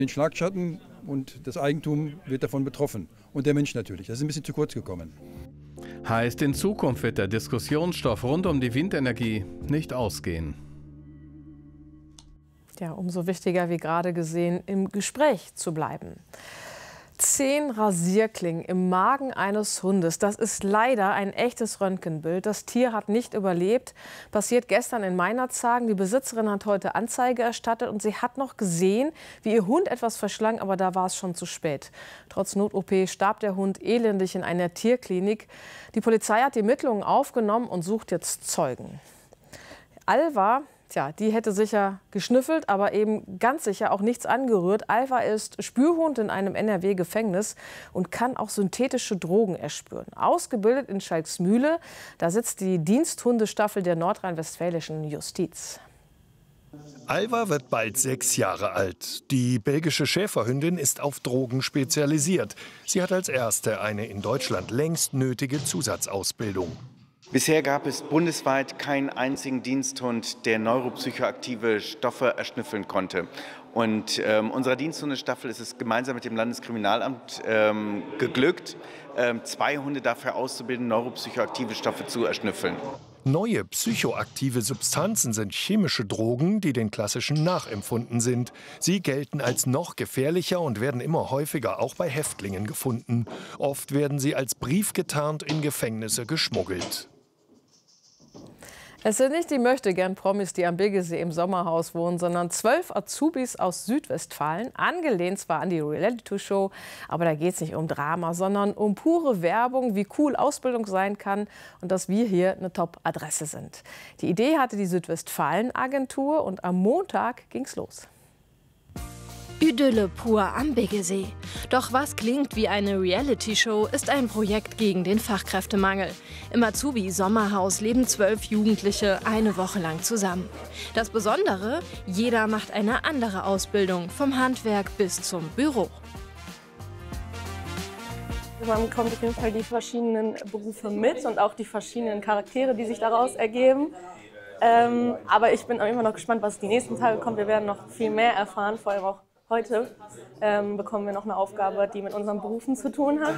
Den Schlagschatten und das Eigentum wird davon betroffen. Und der Mensch natürlich. Das ist ein bisschen zu kurz gekommen. Heißt, in Zukunft wird der Diskussionsstoff rund um die Windenergie nicht ausgehen. Ja, umso wichtiger, wie gerade gesehen, im Gespräch zu bleiben. 10 Rasierklingen im Magen eines Hundes. Das ist leider ein echtes Röntgenbild. Das Tier hat nicht überlebt. Passiert gestern in Meinerzhagen. Die Besitzerin hat heute Anzeige erstattet und sie hat noch gesehen, wie ihr Hund etwas verschlang, aber da war es schon zu spät. Trotz Not-OP starb der Hund elendig in einer Tierklinik. Die Polizei hat die Ermittlungen aufgenommen und sucht jetzt Zeugen. Alva, die hätte sicher geschnüffelt, aber eben ganz sicher auch nichts angerührt. Alva ist Spürhund in einem NRW-Gefängnis und kann auch synthetische Drogen erspüren. Ausgebildet in Schalksmühle, da sitzt die Diensthundestaffel der nordrhein-westfälischen Justiz. Alva wird bald 6 Jahre alt. Die belgische Schäferhündin ist auf Drogen spezialisiert. Sie hat als erste eine in Deutschland längst nötige Zusatzausbildung. Bisher gab es bundesweit keinen einzigen Diensthund, der neuropsychoaktive Stoffe erschnüffeln konnte. Und unserer Diensthundestaffel ist es gemeinsam mit dem Landeskriminalamt geglückt, 2 Hunde dafür auszubilden, neuropsychoaktive Stoffe zu erschnüffeln. Neue psychoaktive Substanzen sind chemische Drogen, die den klassischen nachempfunden sind. Sie gelten als noch gefährlicher und werden immer häufiger auch bei Häftlingen gefunden. Oft werden sie als Brief getarnt in Gefängnisse geschmuggelt. Es sind nicht die Möchtegern-Promis, die am Biggesee im Sommerhaus wohnen, sondern 12 Azubis aus Südwestfalen, angelehnt zwar an die Reality-Show, aber da geht es nicht um Drama, sondern um pure Werbung, wie cool Ausbildung sein kann und dass wir hier eine Top-Adresse sind. Die Idee hatte die Südwestfalen-Agentur und am Montag ging's los. Idylle pur am Biggesee. Doch was klingt wie eine Reality-Show, ist ein Projekt gegen den Fachkräftemangel. Im Azubi-Sommerhaus leben 12 Jugendliche eine Woche lang zusammen. Das Besondere, jeder macht eine andere Ausbildung, vom Handwerk bis zum Büro. Man bekommt auf jeden Fall die verschiedenen Berufe mit und auch die verschiedenen Charaktere, die sich daraus ergeben. Aber ich bin immer noch gespannt, was die nächsten Tage kommt. Wir werden noch viel mehr erfahren, vor allem auch heute bekommen wir noch eine Aufgabe, die mit unseren Berufen zu tun hat.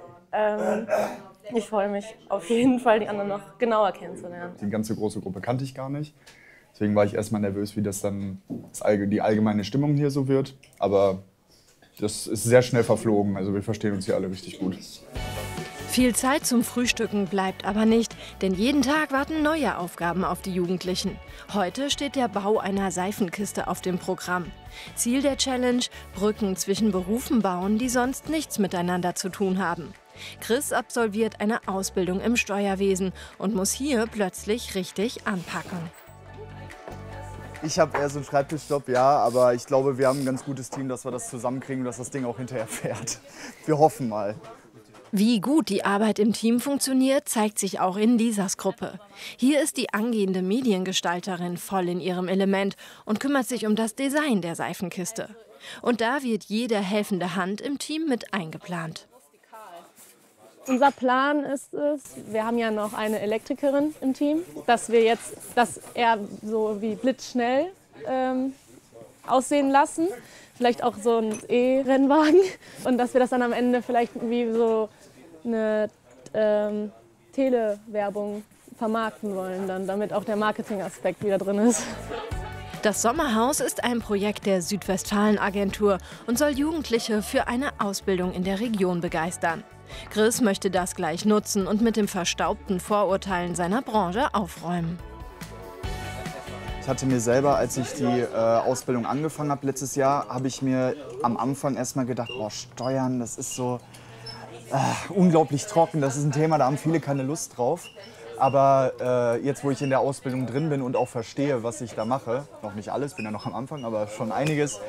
Ich freue mich auf jeden Fall, die anderen noch genauer kennenzulernen. Die ganze große Gruppe kannte ich gar nicht. Deswegen war ich erstmal nervös, wie das dann die allgemeine Stimmung hier so wird. Aber das ist sehr schnell verflogen. Also wir verstehen uns hier alle richtig gut. Viel Zeit zum Frühstücken bleibt aber nicht, denn jeden Tag warten neue Aufgaben auf die Jugendlichen. Heute steht der Bau einer Seifenkiste auf dem Programm. Ziel der Challenge: Brücken zwischen Berufen bauen, die sonst nichts miteinander zu tun haben. Chris absolviert eine Ausbildung im Steuerwesen und muss hier plötzlich richtig anpacken. Ich habe eher so einen Schreibtischjob, ja, aber ich glaube, wir haben ein ganz gutes Team, dass wir das zusammenkriegen und dass das Ding auch hinterher fährt. Wir hoffen mal. Wie gut die Arbeit im Team funktioniert, zeigt sich auch in Lisas Gruppe. Hier ist die angehende Mediengestalterin voll in ihrem Element und kümmert sich um das Design der Seifenkiste. Und da wird jede helfende Hand im Team mit eingeplant. Unser Plan ist es, wir haben ja noch eine Elektrikerin im Team, dass wir jetzt das eher so wie blitzschnell aussehen lassen. Vielleicht auch so ein E-Rennwagen und dass wir das dann am Ende vielleicht wie so eine Telewerbung vermarkten wollen, dann, damit auch der Marketingaspekt wieder drin ist. Das Sommerhaus ist ein Projekt der Südwestfalen-Agentur und soll Jugendliche für eine Ausbildung in der Region begeistern. Chris möchte das gleich nutzen und mit den verstaubten Vorurteilen seiner Branche aufräumen. Ich hatte mir selber, als ich die Ausbildung angefangen habe letztes Jahr, habe ich mir am Anfang erstmal gedacht, boah, Steuern, das ist so unglaublich trocken, das ist ein Thema, da haben viele keine Lust drauf. Aber jetzt, wo ich in der Ausbildung drin bin und auch verstehe, was ich da mache, noch nicht alles, bin ja noch am Anfang, aber schon einiges,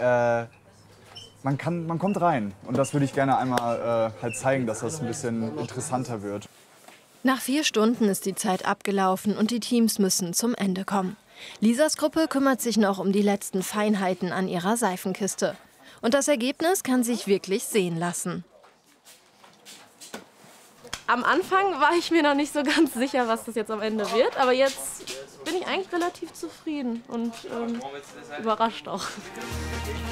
man kommt rein. Und das würde ich gerne einmal halt zeigen, dass das ein bisschen interessanter wird. Nach 4 Stunden ist die Zeit abgelaufen und die Teams müssen zum Ende kommen. Lisas Gruppe kümmert sich noch um die letzten Feinheiten an ihrer Seifenkiste. Und das Ergebnis kann sich wirklich sehen lassen. Am Anfang war ich mir noch nicht so ganz sicher, was das jetzt am Ende wird. Aber jetzt bin ich eigentlich relativ zufrieden und überrascht auch.